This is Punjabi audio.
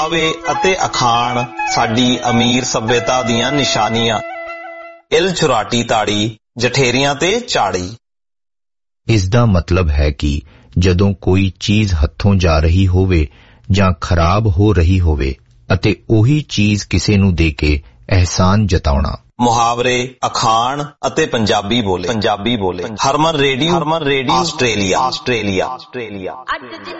ਆਵੇ ਅਤੇ ਅਖਾਣ ਸਾਡੀ ਅਮੀਰ ਸੱਭਿਅਤਾ ਦੀਆਂ ਨਿਸ਼ਾਨੀਆਂ। ਇਲ ਚੁਰਾਟੀ ਤਾੜੀ ਜਠੇਰਿਆਂ ਤੇ ਝਾੜੀ। ਇਸ ਦਾ ਮਤਲਬ ਹੈ ਕਿ ਜਦੋਂ ਕੋਈ ਚੀਜ਼ ਹੱਥੋਂ ਜਾ ਰਹੀ ਹੋਵੇ ਜਾਂ ਖਰਾਬ ਹੋ ਰਹੀ ਹੋਵੇ ਅਤੇ ਉਹੀ ਚੀਜ਼ ਕਿਸੇ ਨੂੰ ਦੇ ਕੇ ਅਹਿਸਾਨ ਜਤਾਉਣਾ। ਮੁਹਾਵਰੇ, ਅਖਾਣ ਅਤੇ ਪੰਜਾਬੀ ਬੋਲੇ। ਹਰਮਨ ਰੇਡੀਓ ਆਸਟ੍ਰੇਲੀਆ।